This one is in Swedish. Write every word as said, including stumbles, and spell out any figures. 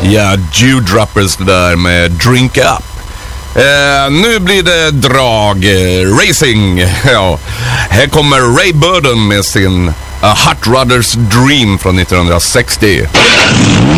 Ja, Dewdroppers där med Drink Up. Eh, nu blir det drag, eh, racing. Ja. Här kommer Ray Burden med sin A Hot Rodder's Dream från nittonhundrasextio.